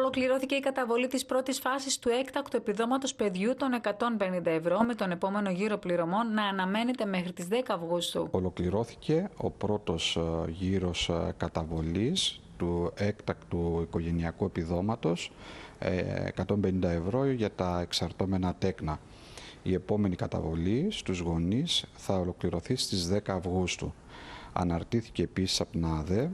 Ολοκληρώθηκε η καταβολή της πρώτης φάσης του έκτακτου επιδόματος παιδιού των 150 ευρώ, με τον επόμενο γύρο πληρωμών να αναμένεται μέχρι τις 10 Αυγούστου. Ολοκληρώθηκε ο πρώτος γύρος καταβολής του έκτακτου οικογενειακού επιδόματος 150 ευρώ για τα εξαρτώμενα τέκνα. Η επόμενη καταβολή στους γονείς θα ολοκληρωθεί στις 10 Αυγούστου. Αναρτήθηκε επίσης από την ΑΔΕ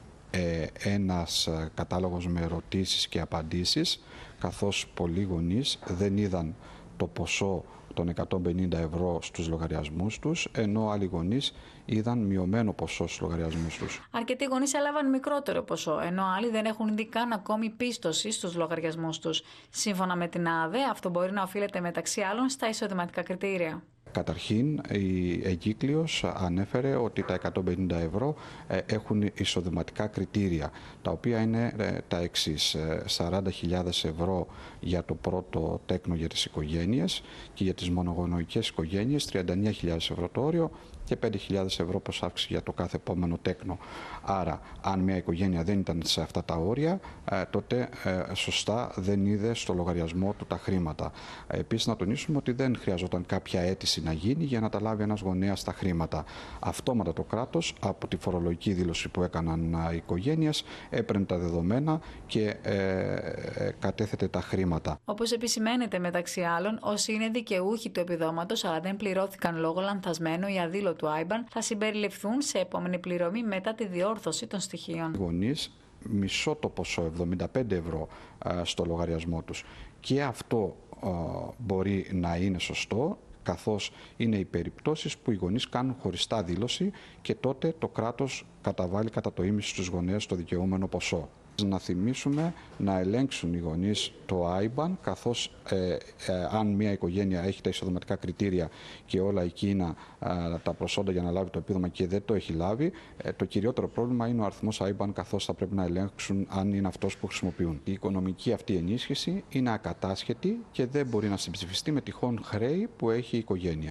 ένας κατάλογος με ερωτήσεις και απαντήσεις, καθώς πολλοί γονείς δεν είδαν το ποσό των 150 ευρώ στους λογαριασμούς τους, ενώ άλλοι γονείς είδαν μειωμένο ποσό στους λογαριασμούς τους. Αρκετοί γονείς έλαβαν μικρότερο ποσό, ενώ άλλοι δεν έχουν δει καν ακόμη πίστοση στους λογαριασμούς τους. Σύμφωνα με την ΑΔΕ, αυτό μπορεί να οφείλεται μεταξύ άλλων στα εισοδηματικά κριτήρια. Καταρχήν, η εγκύκλειος ανέφερε ότι τα 150 ευρώ έχουν εισοδηματικά κριτήρια, τα οποία είναι τα εξής: 40.000 ευρώ για το πρώτο τέκνο για τις οικογένειες και για τις μονογονοϊκές οικογένειες 39.000 ευρώ το όριο και 5.000 ευρώ προς αύξηση για το κάθε επόμενο τέκνο. Άρα, αν μια οικογένεια δεν ήταν σε αυτά τα όρια, τότε σωστά δεν είδε στο λογαριασμό του τα χρήματα. Επίσης, να τονίσουμε ότι δεν χρειαζόταν κάποια αίτηση να γίνει για να τα λάβει ένας γονέας τα χρήματα. Αυτόματα το κράτος, από τη φορολογική δήλωση που έκαναν οι οικογένειες, έπαιρνε τα δεδομένα και κατέθετε τα χρήματα. Όπως επισημαίνεται μεταξύ άλλων, όσοι είναι δικαιούχοι του επιδόματος αλλά δεν πληρώθηκαν λόγω λανθασμένου ή αδήλωτου IBAN, θα συμπεριληφθούν σε επόμενη πληρωμή μετά τη διόρθωση των στοιχείων. Οι γονείς μισό το ποσό, 75 ευρώ στο λογαριασμό τους. Και αυτό μπορεί να είναι σωστό, καθώς είναι οι περιπτώσεις που οι γονείς κάνουν χωριστά δήλωση και τότε το κράτος καταβάλει κατά το ίμιση στους γονείς το δικαιούμενο ποσό. Να θυμίσουμε να ελέγξουν οι γονείς το IBAN, καθώς αν μια οικογένεια έχει τα εισοδηματικά κριτήρια και όλα εκείνα τα προσόντα για να λάβει το επίδομα και δεν το έχει λάβει, το κυριότερο πρόβλημα είναι ο αριθμός IBAN, καθώς θα πρέπει να ελέγξουν αν είναι αυτός που χρησιμοποιούν. Η οικονομική αυτή ενίσχυση είναι ακατάσχετη και δεν μπορεί να συμψηφιστεί με τυχόν χρέη που έχει η οικογένεια.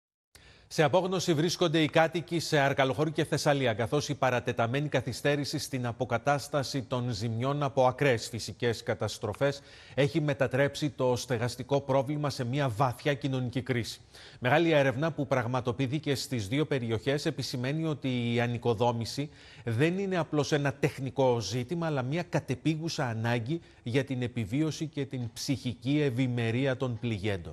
Σε απόγνωση βρίσκονται οι κάτοικοι σε Αρκαλοχώρη και Θεσσαλία, καθώς η παρατεταμένη καθυστέρηση στην αποκατάσταση των ζημιών από ακραίες φυσικές καταστροφές έχει μετατρέψει το στεγαστικό πρόβλημα σε μια βαθιά κοινωνική κρίση. Μεγάλη έρευνα που πραγματοποιήθηκε στις δύο περιοχές επισημαίνει ότι η ανοικοδόμηση δεν είναι απλώς ένα τεχνικό ζήτημα, αλλά μια κατεπίγουσα ανάγκη για την επιβίωση και την ψυχική ευημερία των πληγέντων.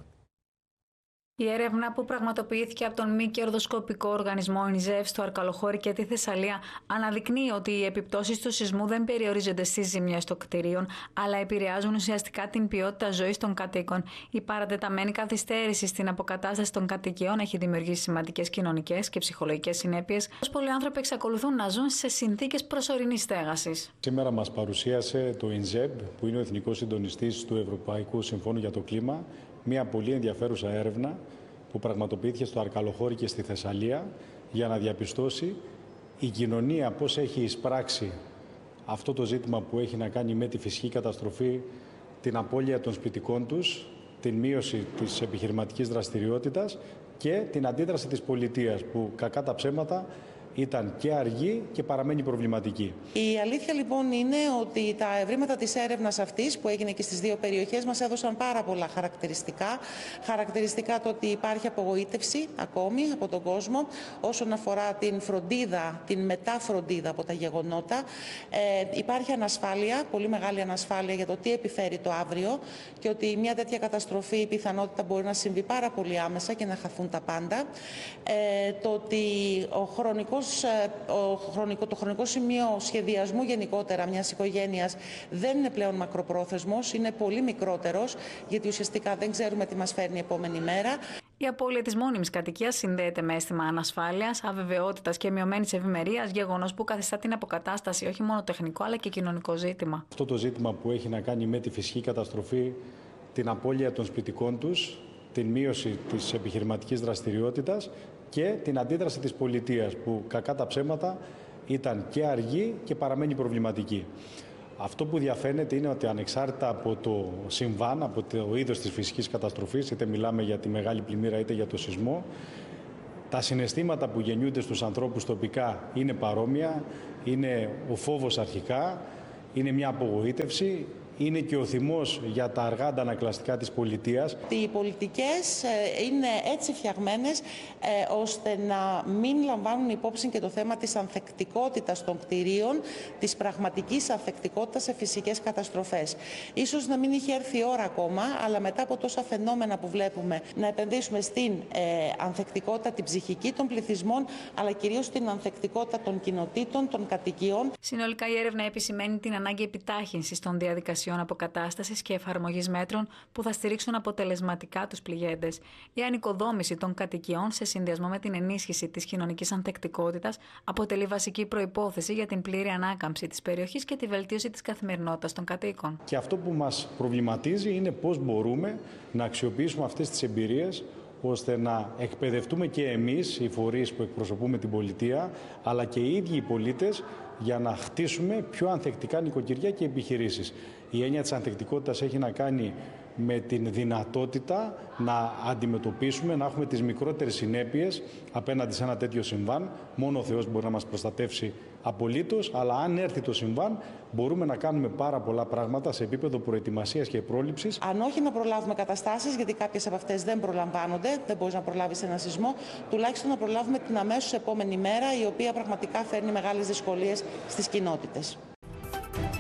Η έρευνα που πραγματοποιήθηκε από τον μη κερδοσκοπικό οργανισμό UNICEF στο Αρκαλοχώρη και τη Θεσσαλία αναδεικνύει ότι οι επιπτώσεις του σεισμού δεν περιορίζονται στις ζημιές των κτηρίων, αλλά επηρεάζουν ουσιαστικά την ποιότητα ζωής των κατοίκων. Η παρατεταμένη καθυστέρηση στην αποκατάσταση των κατοικιών έχει δημιουργήσει σημαντικές κοινωνικές και ψυχολογικές συνέπειες, ως πολλοί άνθρωποι εξακολουθούν να ζουν σε συνθήκες προσωρινής στέγασης. Σήμερα μας παρουσίασε το UNICEF, που είναι ο Εθνικός Συντονιστής του Ευρωπαϊκού Συμφώνου για το Κλίμα, μια πολύ ενδιαφέρουσα έρευνα που πραγματοποιήθηκε στο Αρκαλοχώρη και στη Θεσσαλία για να διαπιστώσει η κοινωνία πώς έχει εισπράξει αυτό το ζήτημα που έχει να κάνει με τη φυσική καταστροφή, την απώλεια των σπιτικών τους, την μείωση της επιχειρηματικής δραστηριότητας και την αντίδραση της πολιτείας που κακά τα ψέματα ήταν και αργή και παραμένει προβληματική. Η αλήθεια λοιπόν είναι ότι τα ευρήματα της έρευνας αυτής που έγινε και στις δύο περιοχές μας έδωσαν πάρα πολλά χαρακτηριστικά. Χαρακτηριστικά το ότι υπάρχει απογοήτευση ακόμη από τον κόσμο όσον αφορά την φροντίδα, την μεταφροντίδα από τα γεγονότα. Υπάρχει ανασφάλεια, πολύ μεγάλη ανασφάλεια για το τι επιφέρει το αύριο και ότι μια τέτοια καταστροφή η πιθανότητα μπορεί να συμβεί πάρα πολύ άμεσα και να χαθούν τα πάντα. Το ότι το χρονικό σημείο σχεδιασμού γενικότερα μιας οικογένειας δεν είναι πλέον μακροπρόθεσμος, είναι πολύ μικρότερος, γιατί ουσιαστικά δεν ξέρουμε τι μας φέρνει η επόμενη μέρα. Η απώλεια της μόνιμης κατοικίας συνδέεται με αίσθημα ανασφάλειας, αβεβαιότητας και μειωμένης ευημερίας, γεγονός που καθιστά την αποκατάσταση όχι μόνο τεχνικό αλλά και κοινωνικό ζήτημα. Αυτό το ζήτημα που έχει να κάνει με τη φυσική καταστροφή, την απώλεια των σπιτικών τους, την μείωση της επιχειρηματικής δραστηριότητας και την αντίδραση της πολιτείας που κακά τα ψέματα ήταν και αργή και παραμένει προβληματική. Αυτό που διαφαίνεται είναι ότι ανεξάρτητα από το συμβάν, από το είδος της φυσικής καταστροφής, είτε μιλάμε για τη μεγάλη πλημμύρα είτε για το σεισμό, τα συναισθήματα που γεννιούνται στους ανθρώπους τοπικά είναι παρόμοια, είναι ο φόβος αρχικά, είναι μια απογοήτευση, είναι και ο θυμός για τα αργά αντανακλαστικά της πολιτείας. Οι πολιτικές είναι έτσι φτιαγμένες ώστε να μην λαμβάνουν υπόψη και το θέμα της ανθεκτικότητας των κτηρίων, της πραγματικής ανθεκτικότητας σε φυσικές καταστροφές. Ίσως να μην είχε έρθει η ώρα ακόμα, αλλά μετά από τόσα φαινόμενα που βλέπουμε, να επενδύσουμε στην ανθεκτικότητα, την ψυχική των πληθυσμών, αλλά κυρίως στην ανθεκτικότητα των κοινοτήτων, των κατοικιών. Συνολικά, η έρευνα επισημαίνει την ανάγκη επιτάχυνσης των διαδικασιών αποκατάστασης και εφαρμογής μέτρων που θα στηρίξουν αποτελεσματικά τους πληγέντες. Η ανοικοδόμηση των κατοικιών σε συνδυασμό με την ενίσχυση της κοινωνικής ανθεκτικότητας αποτελεί βασική προϋπόθεση για την πλήρη ανάκαμψη της περιοχής και τη βελτίωση της καθημερινότητας των κατοίκων. Και αυτό που μας προβληματίζει είναι πώς μπορούμε να αξιοποιήσουμε αυτές τις εμπειρίες ώστε να εκπαιδευτούμε και εμείς, οι φορείς που εκπροσωπούμε την πολιτεία, αλλά και οι ίδιοι οι πολίτες, για να χτίσουμε πιο ανθεκτικά νοικοκυριά και επιχειρήσεις. Η έννοια της ανθεκτικότητας έχει να κάνει με την δυνατότητα να αντιμετωπίσουμε, να έχουμε τις μικρότερες συνέπειες απέναντι σε ένα τέτοιο συμβάν. Μόνο ο Θεός μπορεί να μας προστατεύσει απολύτως, αλλά αν έρθει το συμβάν, μπορούμε να κάνουμε πάρα πολλά πράγματα σε επίπεδο προετοιμασίας και πρόληψης. Αν όχι να προλάβουμε καταστάσεις, γιατί κάποιες από αυτές δεν προλαμβάνονται, δεν μπορείς να προλάβεις ένα σεισμό, τουλάχιστον να προλάβουμε την αμέσως επόμενη μέρα, η οποία πραγματικά φέρνει μεγάλες δυσκολίες στις κοινότητες.